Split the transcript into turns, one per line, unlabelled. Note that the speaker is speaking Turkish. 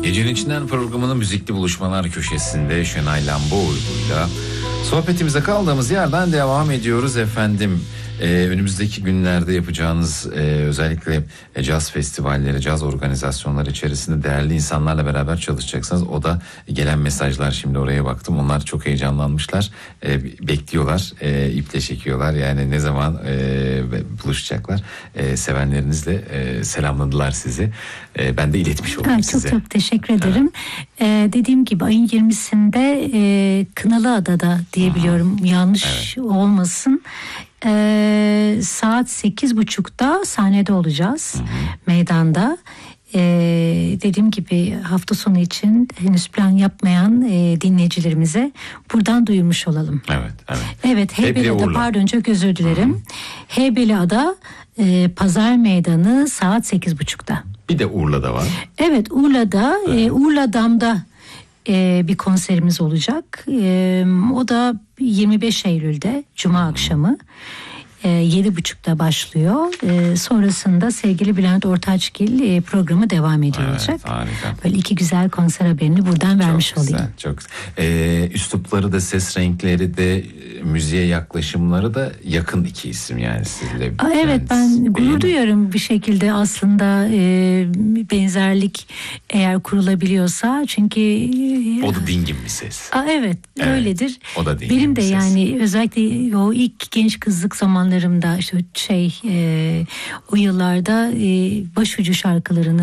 Gecenin içinden programının müzikli buluşmalar köşesinde Şenay Lamboğlu'yla sohbetimize kaldığımız yerden devam ediyoruz efendim. Önümüzdeki günlerde yapacağınız özellikle caz festivalleri, caz organizasyonları içerisinde değerli insanlarla beraber çalışacaksınız. O da gelen mesajlar, şimdi oraya baktım, onlar çok heyecanlanmışlar, bekliyorlar, iple çekiyorlar yani ne zaman buluşacaklar. Sevenlerinizle selamladılar sizi. Ben de iletmiş oldum size.
Çok teşekkür ederim. Dediğim gibi ayın 20'sinde Kınalıada'da diyebiliyorum, yanlış olmasın. Saat 8.30'da sahnede olacağız, meydanda. Dediğim gibi hafta sonu için henüz plan yapmayan dinleyicilerimize buradan duyurmuş olalım. Evet, Heybeliada, pardon, çok özür dilerim. Heybeliada Pazar Meydanı saat 8.30'da.
Bir de Urla'da var.
Evet, Urla'da, Urla'dam'da bir konserimiz olacak. O da 25 Eylül'de Cuma akşamı 7.30'da başlıyor. Sonrasında sevgili Bülent Ortaçgil programı devam ediyor olacak.
Harika.
Böyle iki güzel konser haberini buradan vermiş olayım.
Çok güzel. Üslupları da, ses renkleri de, müziğe yaklaşımları da yakın iki isim yani sizle.
Evet, ben gurur duyuyorum bir şekilde aslında, benzerlik eğer kurulabiliyorsa, çünkü
o da dingin bir ses.
Evet, öyledir.
O da dingin
benim de
bir ses.
Yani özellikle o ilk genç kızlık zamanlarımda işte o yıllarda başucu şarkılarını